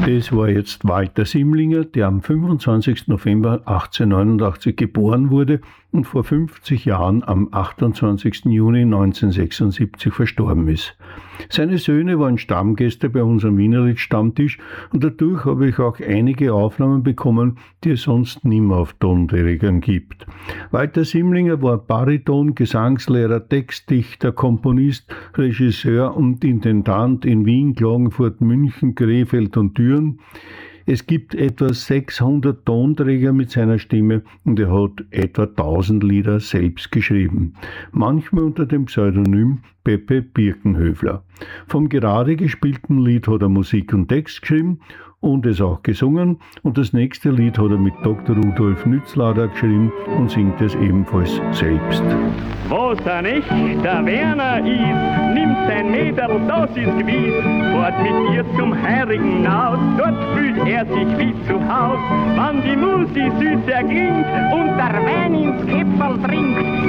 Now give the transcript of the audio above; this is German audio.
Das war jetzt Walter Simlinger, der am 25. November 1889 geboren wurde und vor 50 Jahren am 28. Juni 1976 verstorben ist. Seine Söhne waren Stammgäste bei unserem Wienerlied-Stammtisch und dadurch habe ich auch einige Aufnahmen bekommen, die es sonst nimmer auf Tonträgern gibt. Walter Simlinger war Bariton, Gesangslehrer, Textdichter, Komponist, Regisseur und Intendant in Wien, Klagenfurt, München, Krefeld und Düren. Es gibt etwa 600 Tonträger mit seiner Stimme und er hat etwa 1000 Lieder selbst geschrieben. Manchmal unter dem Pseudonym Pepe Birkenhöfler. Vom gerade gespielten Lied hat er Musik und Text geschrieben und es auch gesungen. Und das nächste Lied hat er mit Dr. Rudolf Nützlader geschrieben und singt es ebenfalls selbst. Was er nicht der Werner ist, nimmt sein Mädel, das ist gewiss, fährt mit ihr zum heurigen Naus, dort fühlt er sich wie zu Haus. Wann die Musik süß erklingt und der Wein ins Käpferl trinkt,